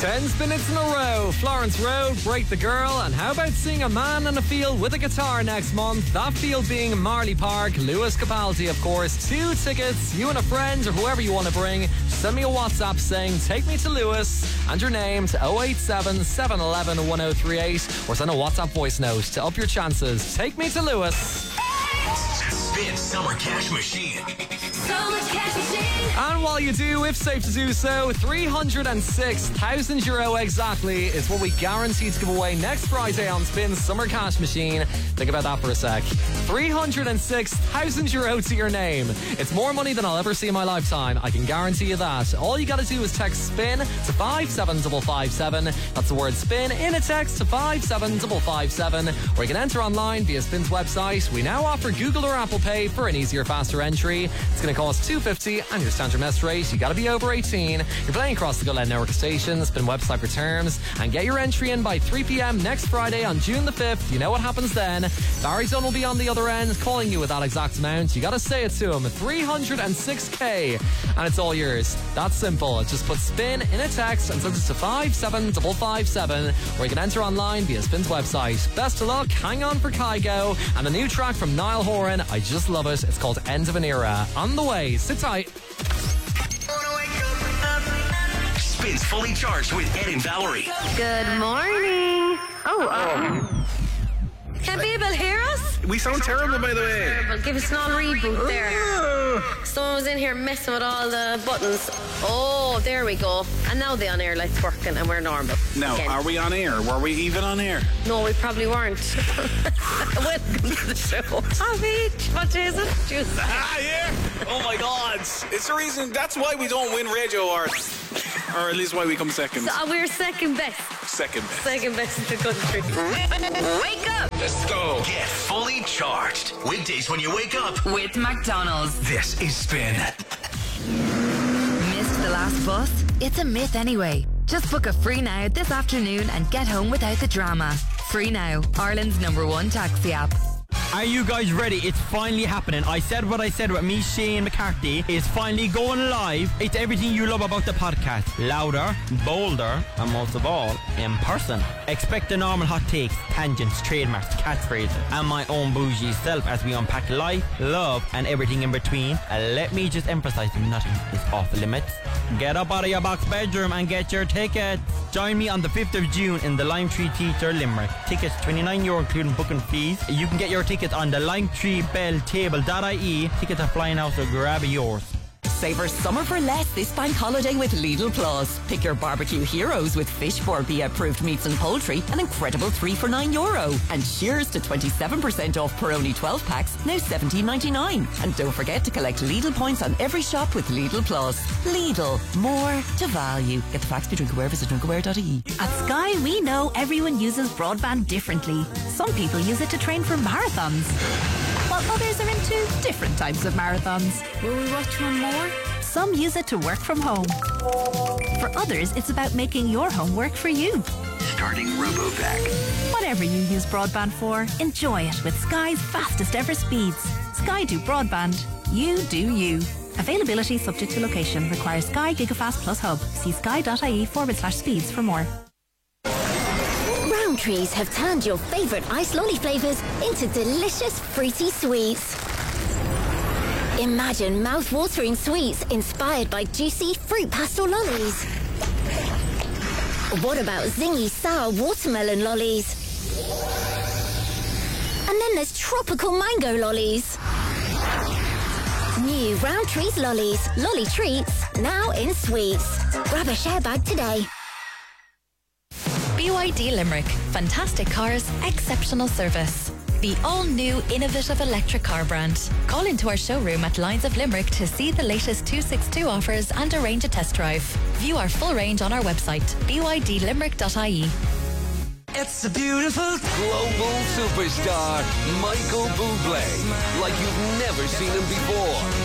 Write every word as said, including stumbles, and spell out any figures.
Ten minutes in a row. Florence Road, Break the Girl, and how about seeing a man in a field with a guitar next month? That field being Marley Park. Lewis Capaldi, of course. Two tickets, you and a friend or whoever you want to bring. Send me a WhatsApp saying, take me to Lewis, and your name to oh eight seven, seven one one, one oh three eight, or send a WhatsApp voice note to up your chances. Take me to Lewis. Spin Summer Cash Machine. Summer Cash Machine. And while you do, if safe to do so, three hundred six thousand euro exactly is what we guarantee to give away next Friday on Spin Summer Cash Machine. Think about that for a sec. three hundred six thousand euro to your name. It's more money than I'll ever see in my lifetime. I can guarantee you that. All you gotta do is text SPIN to five seven five five seven. That's the word SPIN in a text to five seven five five seven. Or you can enter online via Spin's website. We now offer Google or Apple Pay for an easier, faster entry. It's going to cost two fifty, and your standard mess rate, you got to be over eighteen. You're playing across the Go Loud network stations. Spin website for terms, and get your entry in by three p.m. next Friday on June the fifth. You know what happens then. Barry Dunn will be on the other end calling you with that exact amount. You got to say it to him. three hundred six k, and it's all yours. That's simple. Just put SPIN in a text and send it to five seven five five seven, or you can enter online via Spin's website. Best of luck. Hang on for Kygo and the new track from Niall Horan. I just love it. It's called End of an Era. On the way. Sit tight. Spins Fully Charged with Ed and Valerie. Good morning. Oh, uh, can people hear us? We sound terrible, by the way. Well, give us an all reboot there. Someone was in here messing with all the buttons. Oh, there we go. And now the on-air light's working and we're normal. Now, again. Are we on air? Were we even on air? No, we probably weren't. Welcome to the show. Oh, Beach. What is it? Juice. Ah, yeah. Oh, my God. It's the reason. That's why we don't win radio awards. Or at least why we come second. So, uh, we're second best. Second best. Second best in the country. Wake up. Let's go. Get fully charged. Weekdays when you wake up. With McDonald's. This is Spin. Missed the last bus? It's a myth anyway. Just book a Free Now this afternoon and get home without the drama. Free Now, Ireland's number one taxi app. Are you guys ready? It's finally happening. I said what I said about me, Shane McCarthy, is finally going live. It's everything you love about the podcast. Louder, bolder, and most of all, in person. Expect the normal hot takes, tangents, trademarks, catchphrases, and my own bougie self as we unpack life, love, and everything in between. And let me just emphasize, nothing is off limits. Get up out of your box bedroom and get your tickets. Join me on the fifth of June in the Lime Tree Theatre, Limerick. Tickets twenty-nine euro including booking fees. You can get your tickets on the lime tree bell table dot I E. Tickets are flying out, so grab yours. Savor summer for less this bank holiday with Lidl Plus. Pick your barbecue heroes with Fish four B approved meats and poultry, an incredible three for nine euro. And cheers to twenty-seven percent off Peroni twelve packs, now seventeen ninety-nine. And don't forget to collect Lidl points on every shop with Lidl Plus. Lidl, more to value. Get the facts be Drinkaware, visit drinkaware dot I E. At Sky, we know everyone uses broadband differently. Some people use it to train for marathons, while others are into different types of marathons. Will we watch one more? Some use it to work from home. For others, it's about making your home work for you. Starting RoboVac. Whatever you use broadband for, enjoy it with Sky's fastest ever speeds. Sky do broadband. You do you. Availability subject to location. Requires Sky Gigafast Plus Hub. See sky.ie forward slash speeds for more. Rowntrees have turned your favourite ice lolly flavours into delicious fruity sweets. Imagine mouth-watering sweets inspired by juicy fruit pastel lollies. What about zingy sour watermelon lollies? And then there's tropical mango lollies. New Rowntrees lollies, lolly treats, now in sweets. Grab a share bag today. B Y D Limerick. Fantastic cars, exceptional service. The all-new innovative electric car brand. Call into our showroom at Lines of Limerick to see the latest two sixty-two offers and arrange a test drive. View our full range on our website, b y d limerick dot I E. It's a beautiful global superstar, Michael Bublé, like you've never seen him before.